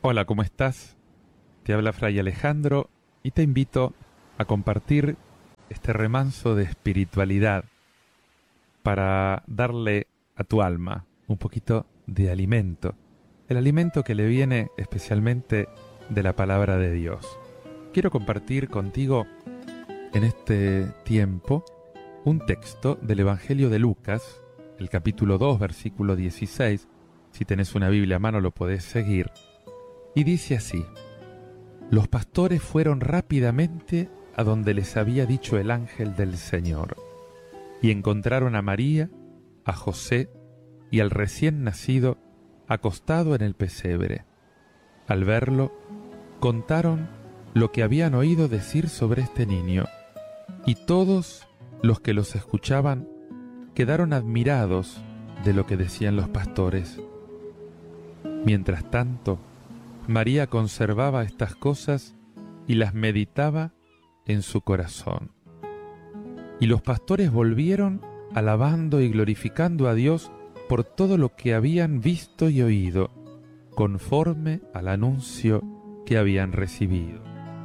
Hola, ¿cómo estás? Te habla Fray Alejandro y te invito a compartir este remanso de espiritualidad para darle a tu alma un poquito de alimento, el alimento que le viene especialmente de la palabra de Dios. Quiero compartir contigo en este tiempo un texto del Evangelio de Lucas, el capítulo 2, versículo 16. Si tenés una Biblia a mano lo podés seguir. Y dice así: los pastores fueron rápidamente a donde les había dicho el ángel del Señor, y encontraron a María, a José y al recién nacido acostado en el pesebre. Al verlo, contaron lo que habían oído decir sobre este niño, y todos los que los escuchaban quedaron admirados de lo que decían los pastores. Mientras tanto, María conservaba estas cosas y las meditaba en su corazón. Y los pastores volvieron alabando y glorificando a Dios por todo lo que habían visto y oído, conforme al anuncio que habían recibido.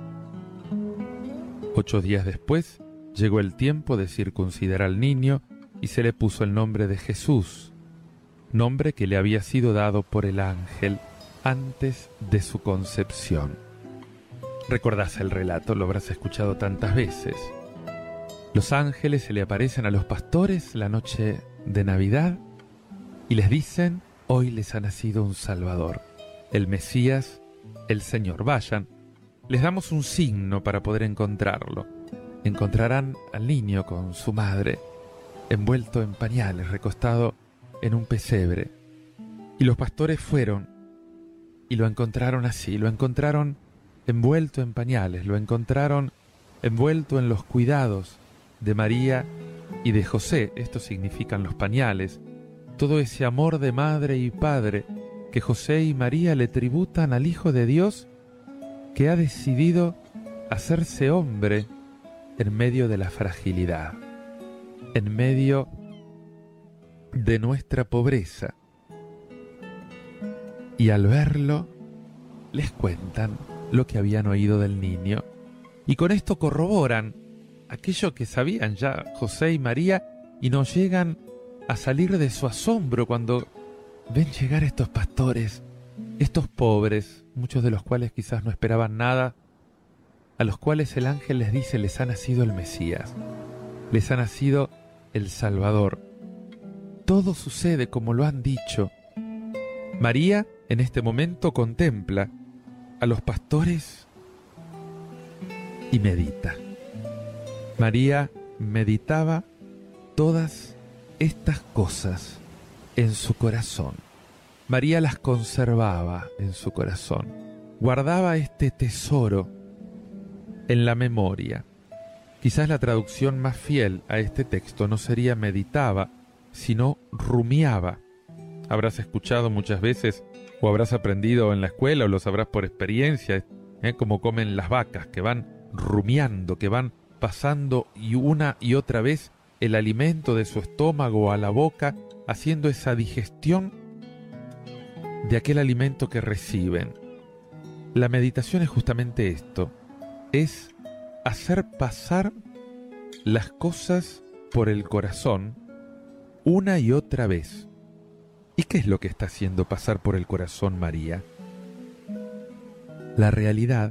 8 días después, llegó el tiempo de circuncidar al niño y se le puso el nombre de Jesús, nombre que le había sido dado por el ángel antes de su concepción. Recordás el relato, lo habrás escuchado tantas veces. Los ángeles se le aparecen a los pastores la noche de Navidad y les dicen: hoy les ha nacido un Salvador, el Mesías, el Señor. Vayan, les damos un signo para poder encontrarlo. Encontrarán al niño con su madre, envuelto en pañales, recostado en un pesebre. Y los pastores fueron y lo encontraron así, lo encontraron envuelto en pañales, lo encontraron envuelto en los cuidados de María y de José. Esto significan los pañales, todo ese amor de madre y padre que José y María le tributan al Hijo de Dios, que ha decidido hacerse hombre en medio de la fragilidad, en medio de nuestra pobreza. Y al verlo, les cuentan lo que habían oído del niño, y con esto corroboran aquello que sabían ya José y María, y no llegan a salir de su asombro cuando ven llegar estos pastores, estos pobres, muchos de los cuales quizás no esperaban nada, a los cuales el ángel les dice: les ha nacido el Mesías, les ha nacido el Salvador. Todo sucede como lo han dicho. María en este momento contempla a los pastores y medita. María meditaba todas estas cosas en su corazón. María las conservaba en su corazón. Guardaba este tesoro en la memoria. Quizás la traducción más fiel a este texto no sería meditaba, sino rumiaba. Habrás escuchado muchas veces, o habrás aprendido en la escuela, o lo sabrás por experiencia, cómo comen las vacas, que van rumiando, que van pasando y una y otra vez el alimento de su estómago a la boca, haciendo esa digestión de aquel alimento que reciben. La meditación es justamente esto, es hacer pasar las cosas por el corazón una y otra vez. ¿Y qué es lo que está haciendo pasar por el corazón María? La realidad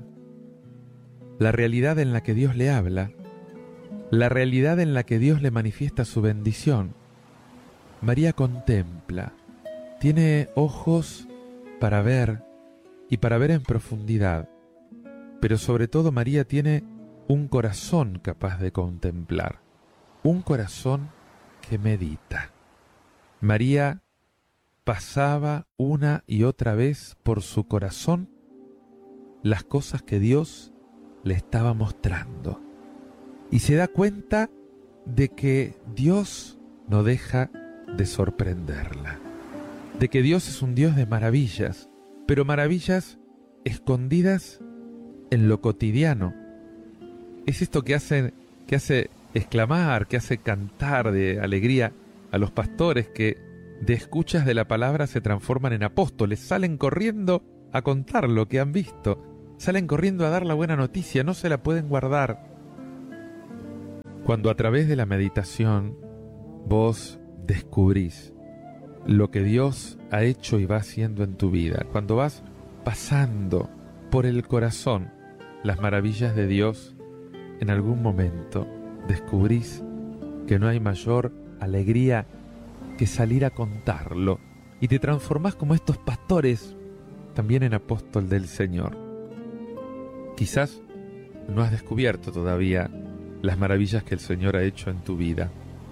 en la que Dios le habla, la realidad en la que Dios le manifiesta su bendición. María contempla, tiene ojos para ver y para ver en profundidad, pero sobre todo María tiene un corazón capaz de contemplar, un corazón que medita. María pasaba una y otra vez por su corazón las cosas que Dios le estaba mostrando, y se da cuenta de que Dios no deja de sorprenderla, de que Dios es un Dios de maravillas, pero maravillas escondidas en lo cotidiano. Es esto que hace exclamar, que hace cantar de alegría a los pastores, que de escuchas de la palabra se transforman en apóstoles, salen corriendo a contar lo que han visto. Salen corriendo a dar la buena noticia, no se la pueden guardar. Cuando a través de la meditación vos descubrís lo que Dios ha hecho y va haciendo en tu vida, cuando vas pasando por el corazón las maravillas de Dios, en algún momento descubrís que no hay mayor alegría que salir a contarlo, y te transformás como estos pastores, también en apóstol del Señor. Quizás no has descubierto todavía las maravillas que el Señor ha hecho en tu vida.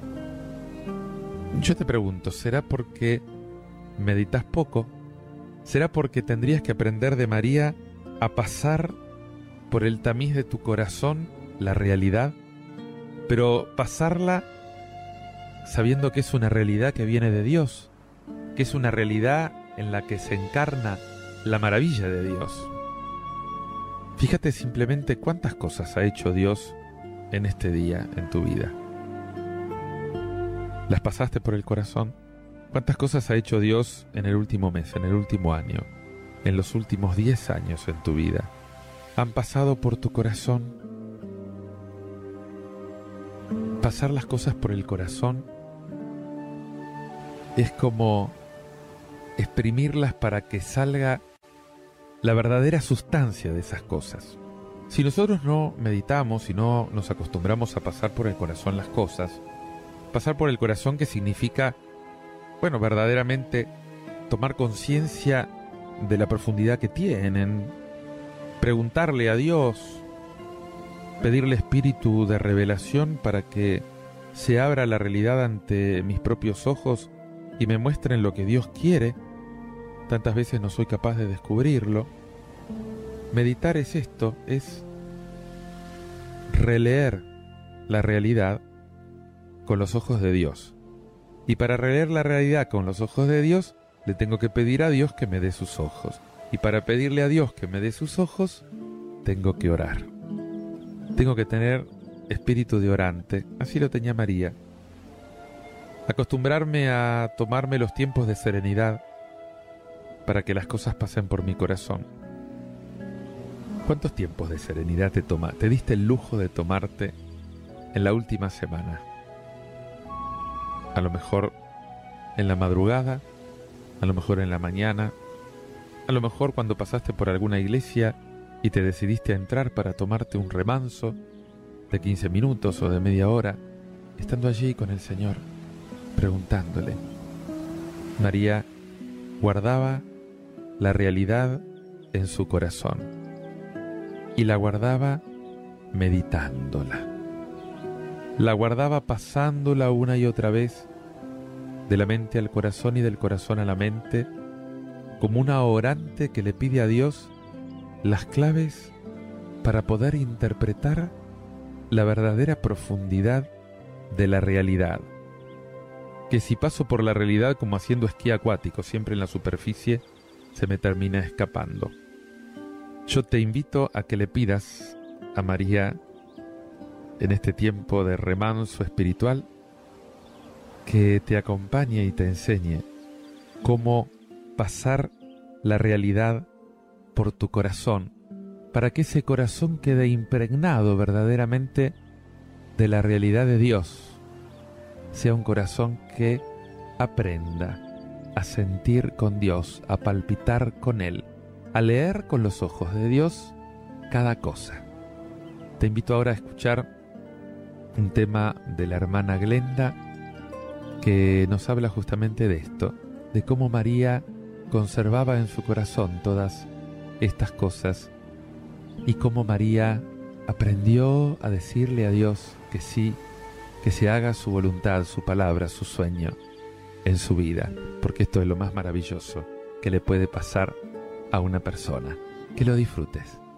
Yo te pregunto, ¿será porque meditas poco? ¿Será porque tendrías que aprender de María a pasar por el tamiz de tu corazón la realidad, pero pasarla sabiendo que es una realidad que viene de Dios, que es una realidad en la que se encarna la maravilla de Dios? Fíjate simplemente cuántas cosas ha hecho Dios en este día, en tu vida. ¿Las pasaste por el corazón? ¿Cuántas cosas ha hecho Dios en el último mes, en el último año, en los últimos 10 años en tu vida? ¿Han pasado por tu corazón? Pasar las cosas por el corazón es como exprimirlas para que salga la verdadera sustancia de esas cosas. Si nosotros no meditamos y no nos acostumbramos a pasar por el corazón las cosas, pasar por el corazón, que significa, verdaderamente tomar conciencia de la profundidad que tienen, preguntarle a Dios, pedirle espíritu de revelación para que se abra la realidad ante mis propios ojos y me muestren lo que Dios quiere. Tantas veces no soy capaz de descubrirlo. Meditar es esto, es releer la realidad con los ojos de Dios. Y para releer la realidad con los ojos de Dios, le tengo que pedir a Dios que me dé sus ojos. Y para pedirle a Dios que me dé sus ojos, tengo que orar. Tengo que tener espíritu de orante. Así lo tenía María. Acostumbrarme a tomarme los tiempos de serenidad para que las cosas pasen por mi corazón. ¿Cuántos tiempos de serenidad te diste el lujo de tomarte en la última semana? A lo mejor en la madrugada, a lo mejor en la mañana, a lo mejor cuando pasaste por alguna iglesia y te decidiste a entrar para tomarte un remanso de 15 minutos o de media hora, estando allí con el Señor, preguntándole. María guardaba la realidad en su corazón y la guardaba meditándola. La guardaba pasándola una y otra vez de la mente al corazón y del corazón a la mente, como una orante que le pide a Dios las claves para poder interpretar la verdadera profundidad de la realidad. Que si paso por la realidad como haciendo esquí acuático, siempre en la superficie, se me termina escapando. Yo te invito a que le pidas a María, en este tiempo de remanso espiritual, que te acompañe y te enseñe cómo pasar la realidad por tu corazón, para que ese corazón quede impregnado verdaderamente de la realidad de Dios. Sea un corazón que aprenda a sentir con Dios, a palpitar con Él, a leer con los ojos de Dios cada cosa. Te invito ahora a escuchar un tema de la hermana Glenda que nos habla justamente de esto, de cómo María conservaba en su corazón todas estas cosas y cómo María aprendió a decirle a Dios que sí, que se haga su voluntad, su palabra, su sueño en su vida, porque esto es lo más maravilloso que le puede pasar a una persona. Que lo disfrutes.